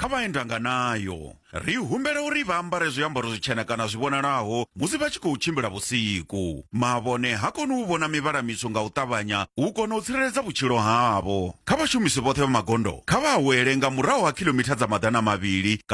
kha vha endanga nayo ri humbela uri vha ambare zwiambaro zwitshena kana zwi vhonalaho musi vha tshi khou tshimbila vhusiku mavhone ha koni u vhona mivhala mitswu nga u ṱavhanya u kona u tsireledza vhutshilo havho kha vhashumisi vhoṱhe vha magondo kha vha awele nga murahu ha kilomitha dza maḓana mavhili